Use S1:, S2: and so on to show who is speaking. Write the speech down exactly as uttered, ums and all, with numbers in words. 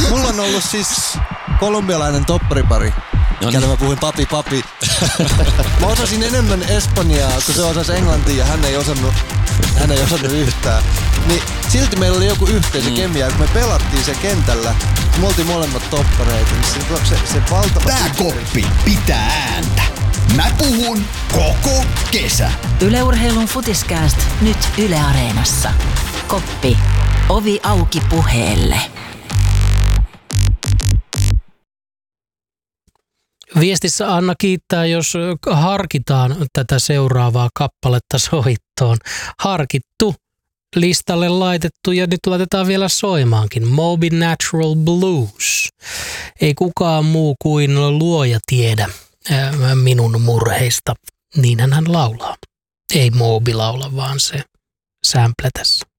S1: mulla on ollut siis kolumbialainen topparipari. No niin. Mä puhuin papi papi. Mä osasin enemmän espanjaa, kun se osasi englantia ja hän ei osannut, hän ei osannut yhtään. Niin silti meillä oli joku yhteisö mm. kemia, kun me pelattiin sen kentällä. Me oltiin molemmat toppareita. Niin se, se, se valtava...
S2: Tää koppi pitää ääntä. Mä puhun koko kesä.
S3: Yle Urheilun Futiskääst nyt Yle Areenassa. Koppi. Ovi auki puheelle.
S4: Viestissä Anna kiittää, jos harkitaan tätä seuraavaa kappaletta soittoon. Harkittu, listalle laitettu ja nyt laitetaan vielä soimaankin. Moby Natural Blues. Ei kukaan muu kuin luoja tiedä ää, minun murheista. Niinhän hän laulaa. Ei Moby laula, vaan se sample tässä.